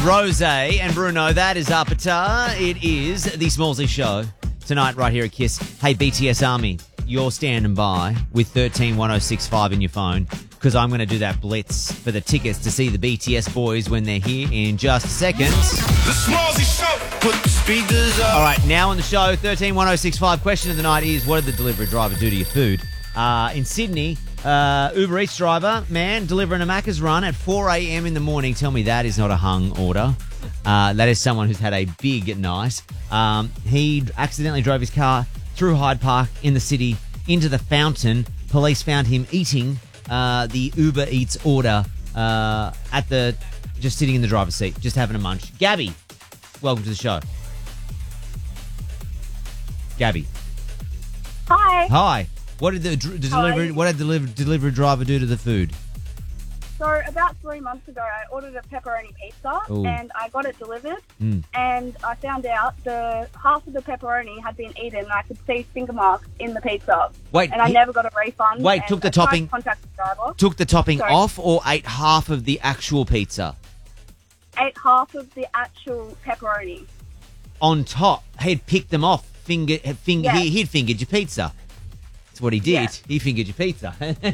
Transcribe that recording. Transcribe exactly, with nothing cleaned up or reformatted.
Rose and Bruno. That is Apata. It is the Smallsy Show tonight right here at Kiss. Hey, B T S Army, you're standing by with thirteen one oh six five in your phone because I'm going to do that blitz for the tickets to see the B T S boys when they're here in just a second. The Smallsy Show. Put the speakers up. All right, now on the show, thirteen one oh six five. Question of the night is, what did the delivery driver do to your food? Uh, in Sydney, uh, Uber Eats driver, man, delivering a Macca's run at four a.m. in the morning. Tell me that is not a hung order. Uh, that is someone who's had a big night. Um, he accidentally drove his car through Hyde Park in the city into the fountain. Police found him eating uh, the Uber Eats order uh, at the, just sitting in the driver's seat, just having a munch. Gabby, welcome to the show. Gabby. Hi. Hi. What did the, the delivery? What did the delivery, delivery driver do to the food? So about three months ago, I ordered a pepperoni pizza Ooh. and I got it delivered. Mm. And I found out the half of the pepperoni had been eaten, and I could see finger marks in the pizza. Wait, and I he- never got a refund. Wait, and took the I tried topping- to contact the driver. Took the topping Sorry. off or ate half of the actual pizza? Ate half of the actual pepperoni. On top, he'd picked them off. Finger, finger, Yeah. he, he'd fingered your pizza. That's what he did. Yeah. He fingered your pizza.